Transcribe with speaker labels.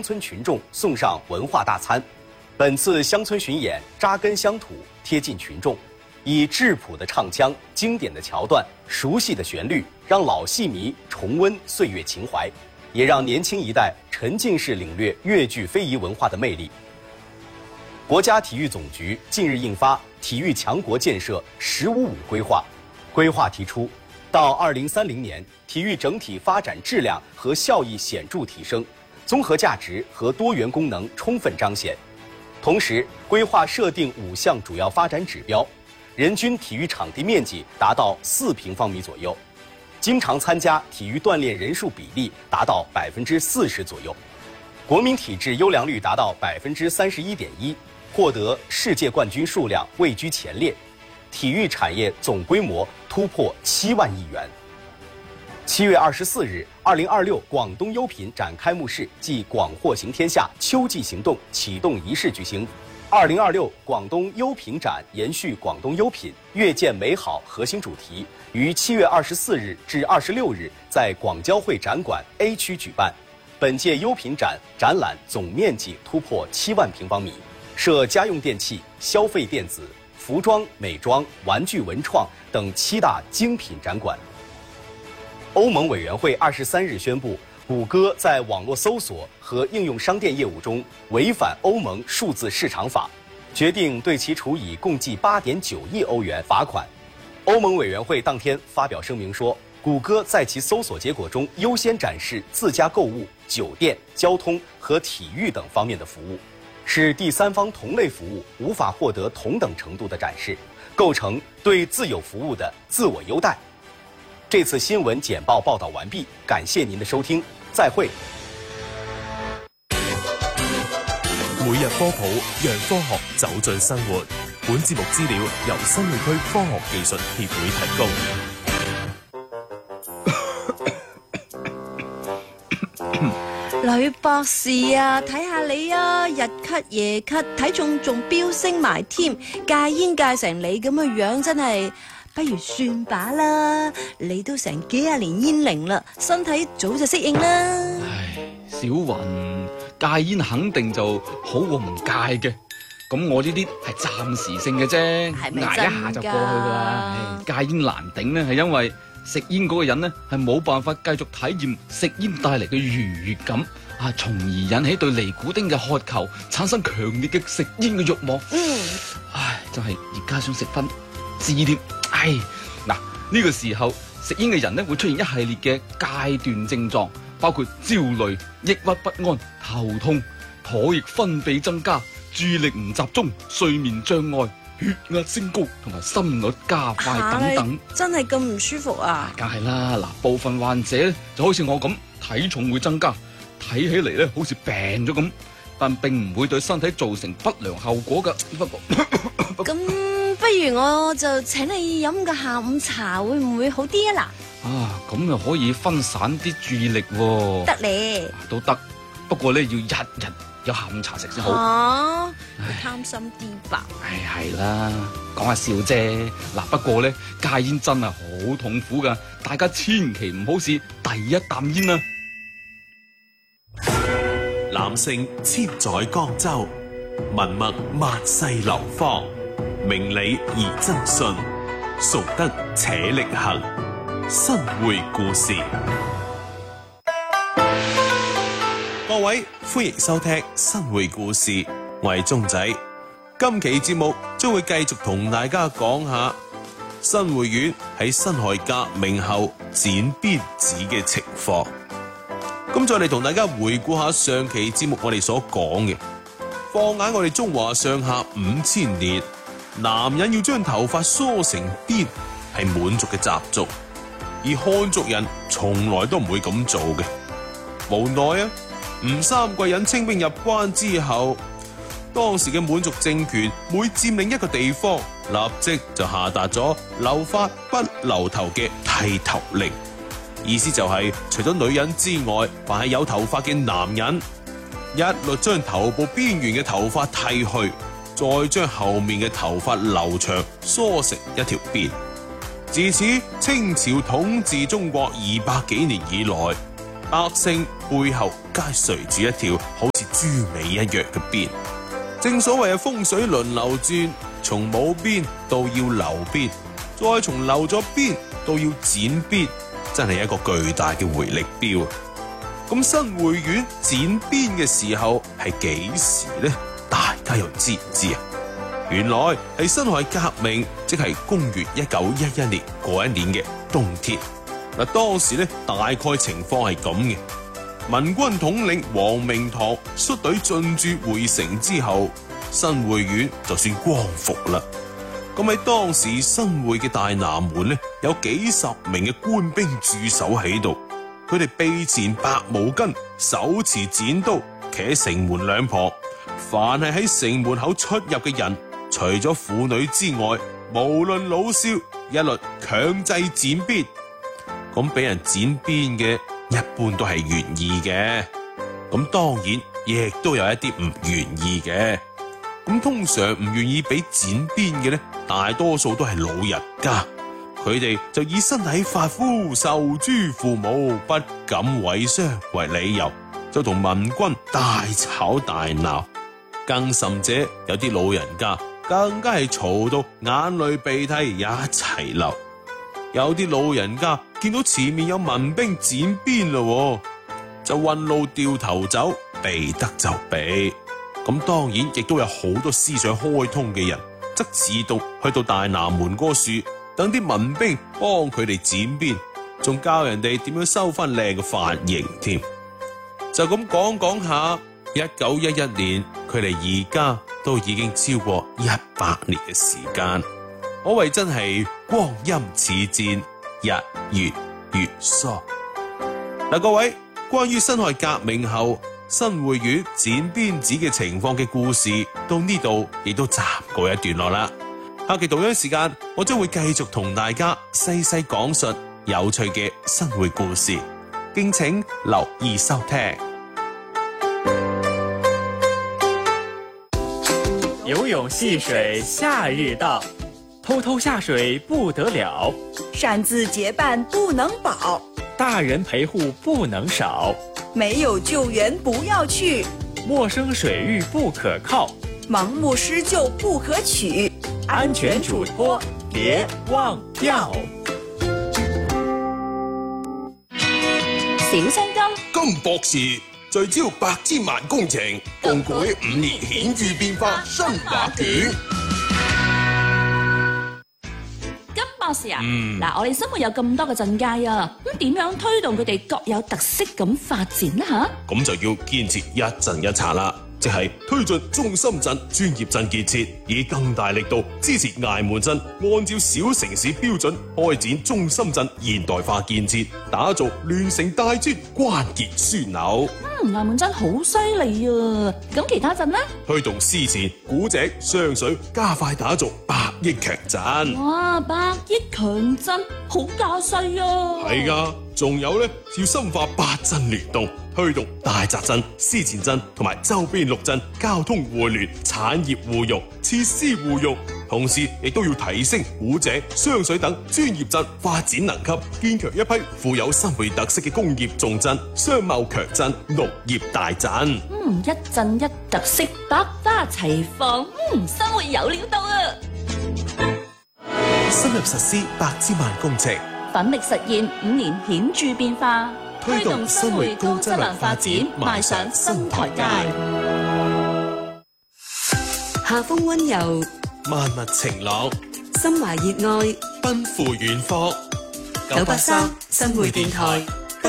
Speaker 1: 乡村群众送上文化大餐。本次乡村巡演扎根乡土，贴近群众，以质朴的唱腔、经典的桥段、熟悉的旋律，让老戏迷重温岁月情怀，也让年轻一代沉浸式领略粤剧非遗文化的魅力。国家体育总局近日印发《体育强国建设“15+5”规划》，规划提出，到2030年，体育整体发展质量和效益显著提升，综合价值和多元功能充分彰显。同时，规划设定5项主要发展指标，人均体育场地面积达到4平方米左右，经常参加体育锻炼人数比例达到40%左右，国民体质优良率达到31.1%，获得世界冠军数量位居前列，体育产业总规模突破7万亿元。7月24日，2026广东优品展开幕式暨广货行天下秋季行动启动仪式举行。2026广东优品展延续广东优品越见美好核心主题，于7月24日至26日在广交会展馆 A 区举办。本届优品展展览总面积突破7万平方米，设家用电器、消费电子、服装、美妆、玩具文创等7大精品展馆。欧盟委员会23日宣布，谷歌在网络搜索和应用商店业务中违反欧盟数字市场法，决定对其处以共计8.9亿欧元罚款。欧盟委员会当天发表声明说，谷歌在其搜索结果中优先展示自家购物、酒店、交通和体育等方面的服务，使第三方同类服务无法获得同等程度的展示，构成对自有服务的自我优待。这次新闻简报报道完毕，感谢您的收听，再会。
Speaker 2: 每日科普，讓科學走進生活。本節目資料由新會區科學技術協會提供。
Speaker 3: 女博士啊，睇下你啊，日咳夜咳，體重仲飆升埋添，戒煙戒成你咁嘅樣，真係。不如算把啦，你都成幾廿年煙齡啦，身體早就適應啦。
Speaker 4: 唉，小雲，戒煙肯定就好過唔戒嘅。咁我呢啲係暫時性嘅啫，
Speaker 3: 係咪
Speaker 4: 捱一下就過去啦。戒煙難頂呢，係因為食煙嗰個人呢係冇辦法繼續體驗食煙帶嚟嘅愉悅感，從而引起對尼古丁嘅渴求，產生強烈嘅食煙嘅慾望。唉，就係而家想食翻支添。唉，嗱，呢個時候食煙嘅人呢會出現一系列嘅戒斷症狀，包括焦慮、抑鬱不安、頭痛、唾液分泌增加、注意力唔集中、睡眠障礙、血壓升高同埋心率加快等等。
Speaker 3: 真係咁唔舒服啊？
Speaker 4: 梗係啦，嗱，部分患者咧就好似我咁，體重會增加，睇起嚟咧好似病咗咁，但並唔會對身體造成不良後果㗎。不過
Speaker 3: 咁不如我就請你飲個下午茶，會唔會好啲啊？嗱，
Speaker 4: 咁又可以分散啲注意力喎。
Speaker 3: 得咧，
Speaker 4: 都得，不過咧要日日有下午茶食先好。
Speaker 3: 貪心啲吧？
Speaker 4: 係啦，講下笑啫。嗱，不過咧戒煙真係好痛苦噶，大家千祈唔好試第一啖煙啊！
Speaker 2: 男性千載江州，文墨萬世流芳，明理而真信，崇德且力行。新會故事，各位歡迎收聽新會故事，我係鐘仔。今期節目將會繼續同大家講下新會縣喺辛亥革命後剪辮子嘅情況。咁再嚟同大家回顧下上期節目我哋所講嘅，放眼我哋中華上下5000年，男人要將頭髮梳成辮係滿族嘅習俗，而漢族人從來都唔會咁做嘅。無奈啊，吳三桂引清兵入關之後，當時嘅滿族政權每佔領一個地方，立即就下達咗留髮不留頭嘅剃頭令。意思就係除咗女人之外，凡係有頭髮嘅男人，一律將頭部邊緣嘅頭髮剃去，再將後面嘅頭髮留長梳成一條辮。自此，清朝統治中國200幾年以來， 百姓背後皆垂住一條好似豬尾一樣嘅辮。正所謂風水輪流轉，從冇辮到要留辮，再從留咗辮到要剪辮，真係一個巨大嘅回力鏢。咁新會縣剪辮嘅時候係幾時呢？大家又知唔知啊？原來係辛亥革命，即係公元1911年嗰一年嘅冬天。嗱，當時咧大概情況係咁嘅。民軍統領黃明堂率隊進駐會城之後，新會縣就算光復啦。咁喺當時新會嘅大南門咧，有幾十名嘅官兵駐守喺度，佢哋臂前白毛巾，手持剪刀，企喺城門兩旁。凡係喺城門口出入嘅人，除咗婦女之外，無論老少，一律強制剪辮。咁俾人剪辮嘅，一般都係願意嘅。咁當然亦都有一啲唔願意嘅。咁通常唔願意俾剪辮嘅呢，大多數都係老人家。佢哋就以身體髮膚受諸父母，不敢毀傷為理由，就同民軍大吵大鬧。更甚者，有啲老人家更加係嘈到眼淚鼻涕一齊流。有啲老人家見到前面有民兵剪辮咯，就運路掉頭走，避得就避。咁當然亦都有好多思想開通嘅人，則自動去到大南門嗰處，等啲民兵幫佢哋剪辮，仲教人哋點樣收翻靚嘅髮型添。就咁講下，1911年佢哋而家都已經超過100年嘅時間，可謂真係光陰似箭，日月如梭。嗱，各位，關於辛亥革命後新會縣剪辮子嘅情況嘅故事，到呢度亦都暫告一段落啦。下期同樣時間，我將會繼續同大家細細講述有趣嘅新會故事，敬請留意收聽。
Speaker 5: 游泳戲水夏日到，偷偷下水不得了，
Speaker 6: 擅自結伴不能保，
Speaker 5: 大人陪護不能少，
Speaker 6: 沒有救援不要去，
Speaker 5: 陌生水域不可靠，
Speaker 6: 盲目施救不可取，
Speaker 5: 安全囑託別忘掉。
Speaker 7: 小青金
Speaker 8: 金博士聚焦百千萬工程，共繪5年顯著變化新畫卷。
Speaker 7: 金博士啊，嗱，我哋生活有咁多嘅鎮街啊，咁點樣推動佢哋各有特色咁發展呢？吓，
Speaker 2: 咁就要堅持一鎮一策啦，即係推進中心鎮專業鎮建設，以更大力度支持崖門鎮按照小城市標準開展中心鎮現代化建設，打造聯城大專關鍵樞紐。
Speaker 7: 崖門鎮好犀利啊！咁其他鎮呢？
Speaker 2: 推動司前、古井、上水加快打造100億強鎮。
Speaker 7: 哇！100億強鎮好架勢啊！
Speaker 2: 係噶，仲有呢，要深化8鎮聯動，推動大宅鎮、司前鎮同埋周邊6鎮交通互聯、產業互用、設施互用，同時亦都要提升古井、雙水等專業鎮發展能級，建強一批富有新會特色嘅工業重鎮、商貿強鎮、農業大鎮。
Speaker 7: 一鎮一特色，百花齊放，新會有料到啊！
Speaker 2: 深入實施百千萬工程，
Speaker 7: 奮力實現5年顯著變化，
Speaker 2: 推動新會高質量發展邁上新台階。
Speaker 3: 夏風溫柔，
Speaker 2: 萬物晴朗，
Speaker 3: 心懷熱愛，
Speaker 2: 奔赴遠方。
Speaker 3: 983新會電台。